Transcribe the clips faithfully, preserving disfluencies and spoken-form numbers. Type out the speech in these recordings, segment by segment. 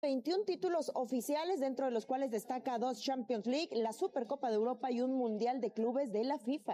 veintiún títulos oficiales, dentro de los cuales destaca dos Champions League, la Supercopa de Europa y un Mundial de Clubes de la FIFA.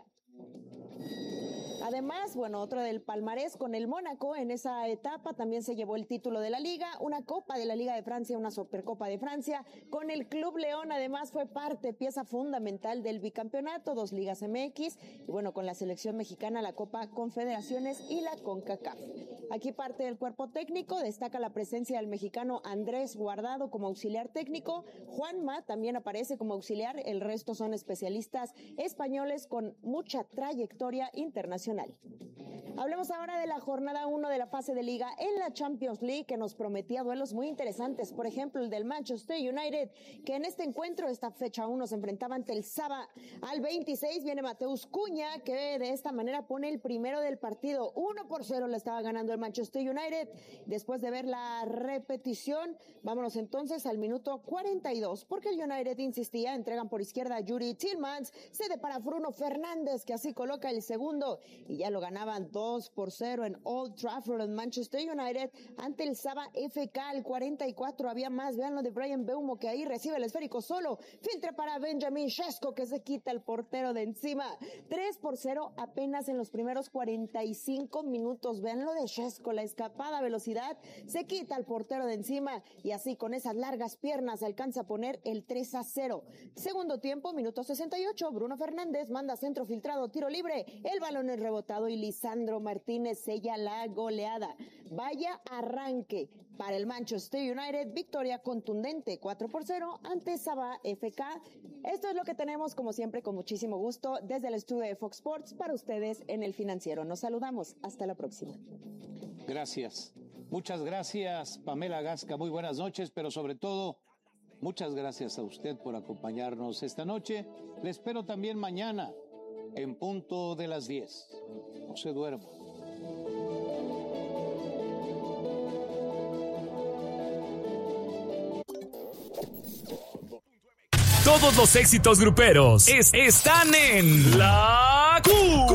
Además, bueno, otro del palmarés con el Mónaco en esa etapa también se llevó el título de la Liga, una Copa de la Liga de Francia, una Supercopa de Francia. Con el Club León además fue parte, pieza fundamental del bicampeonato, dos Ligas M X y bueno, con la selección mexicana la Copa Confederaciones y la CONCACAF. Aquí parte del cuerpo técnico, destaca la presencia del mexicano Andrés Guardado como auxiliar técnico, Juanma también aparece como auxiliar, el resto son especialistas españoles con mucha trayectoria internacional. Hablemos ahora de la jornada uno de la fase de liga en la Champions League, que nos prometía duelos muy interesantes. Por ejemplo, el del Manchester United, que en este encuentro, esta fecha uno, se enfrentaba ante el Saba. Al veintiséis viene Mateus Cunha, que de esta manera pone el primero del partido. uno por cero le estaba ganando el Manchester United. Después de ver la repetición, vámonos entonces al minuto cuarenta y dos, porque el United insistía, entregan por izquierda a Yuri Tillmans, cede para Bruno Fernández, que así coloca el segundo, y ya lo ganaban dos por cero en Old Trafford en Manchester United ante el Saba F K. Al cuarenta y cuatro había más, vean lo de Brian Mbeumo, que ahí recibe el esférico solo, filtra para Benjamin Šeško, que se quita el portero de encima. tres por cero apenas en los primeros cuarenta y cinco minutos, vean lo de Šeško, la escapada, velocidad, se quita el portero de encima y así con esas largas piernas alcanza a poner el tres a cero. Segundo tiempo, minuto sesenta y ocho, Bruno Fernández manda centro filtrado, tiro libre, el balón es rebotado y Lisandro Martínez sella la goleada. Vaya arranque para el Manchester United, victoria contundente cuatro por cero ante Saba F K. Esto es lo que tenemos, como siempre, con muchísimo gusto desde el estudio de Fox Sports para ustedes en El Financiero. Nos saludamos, hasta la próxima. Gracias, muchas gracias Pamela Gasca, muy buenas noches, pero sobre todo muchas gracias a usted por acompañarnos esta noche. Le espero también mañana en punto de las diez. No se duerma. Todos los éxitos gruperos es, están en La Q.